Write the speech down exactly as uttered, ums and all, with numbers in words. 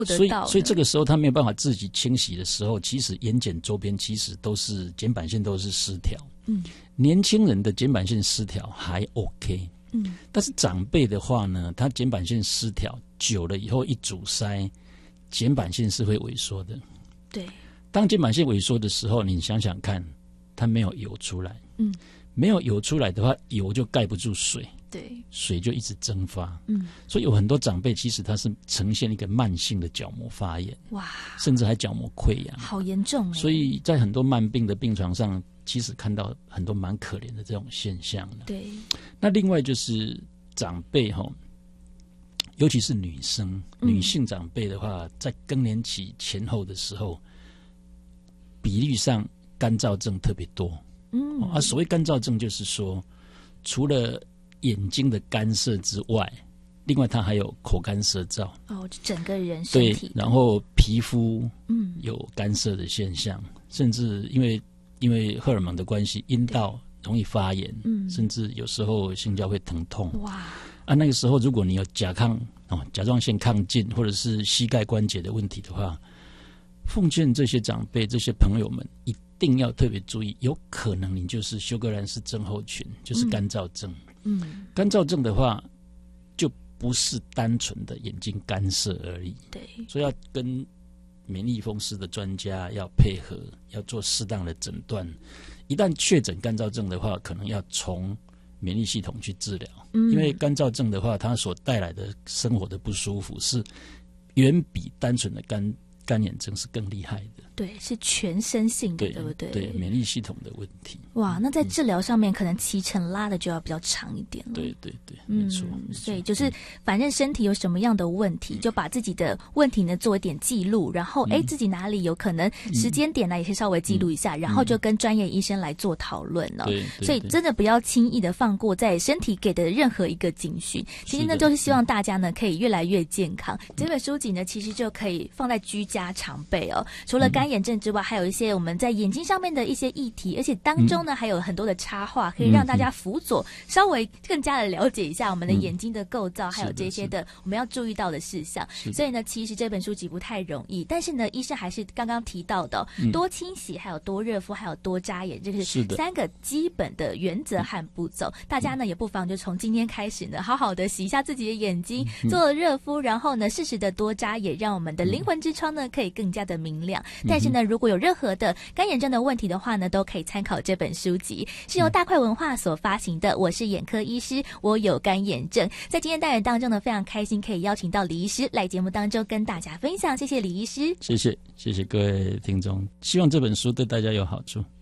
所以所以这个时候他没有办法自己清洗的时候，其实眼睑周边其实都是睑板腺都是失调。嗯，年轻人的睑板腺失调还 OK。嗯，但是长辈的话呢，他睑板腺失调久了以后一阻塞，睑板腺是会萎缩的。 对， 当睑板腺萎缩的时候，你想想看，它没有油出来。嗯，没有油出来的话，油就盖不住水。 对， 水就一直蒸发。嗯，所以有很多长辈其实他是呈现一个慢性的角膜发炎，哇，甚至还角膜溃疡， 好严重。 所以在很多慢病的病床上，其实看到很多蛮可怜的这种现象的。 对， 那另外就是长辈哈，尤其是女生、女性长辈的话，在更年期前后的时候，比率上干燥症特别多。嗯，啊，所谓干燥症就是说，除了眼睛的干涩之外，另外它还有口干舌燥哦，整个人身体， 对，然后皮肤嗯有干涩的现象，嗯、甚至因为因为荷尔蒙的关系，阴道容易发炎，嗯，甚至有时候性交会疼痛。哇，啊，那个时候如果你有甲亢哦甲状腺亢进或者是膝盖关节的问题的话，奉劝这些长辈、这些朋友们一定要特别注意，有可能你就是休格兰氏症候群，就是干燥症。嗯嗯，干燥症的话，就不是单纯的眼睛干涩而已。 对， 所以要跟免疫风湿的专家要配合，要做适当的诊断。一旦确诊干燥症的话，可能要从免疫系统去治疗。嗯，因为干燥症的话，它所带来的生活的不舒服是远比单纯的干干眼症是更厉害的。 对，是全身性的， 对, 对不对？ 对，免疫系统的问题。 哇，那在治疗上面，嗯、可能期程拉的就要比较长一点了。 对对对，没错。 嗯、所以就是，反正身体有什么样的问题，就把自己的问题呢做一点记录，然后哎、嗯，自己哪里有可能时间点呢，也是稍微记录一下，嗯、然后就跟专业医生来做讨论了。 对， 所以真的不要轻易的放过在身体给的任何一个警讯。其实呢，就是希望大家呢可以越来越健康。嗯、这本书籍呢，其实就可以放在居家常备哦。除了干眼症之外，还有一些我们在眼睛上面的一些议题，而且当中呢、嗯、还有很多的插画，可以让大家辅佐、嗯、稍微更加的了解一下我们的眼睛的构造，嗯、还有这些的我们要注意到的事项。所以呢，其实这本书籍不太容易，但是呢，医生还是刚刚提到的、嗯、多清洗，还有多热敷，还有多眨眼，这是三个基本的原则和步骤。大家呢也不妨就从今天开始呢，好好的洗一下自己的眼睛，嗯、做热敷，然后呢适时的多眨眼，让我们的灵魂之窗呢可以更加的明亮。嗯、但是呢，如果有任何的干眼症的问题的话呢，都可以参考这本书籍，是由大块文化所发行的。我是眼科医师，我有干眼症。在今天单元当中呢，非常开心可以邀请到李医师来节目当中跟大家分享。谢谢李医师， 谢谢谢谢各位听众，希望这本书对大家有好处。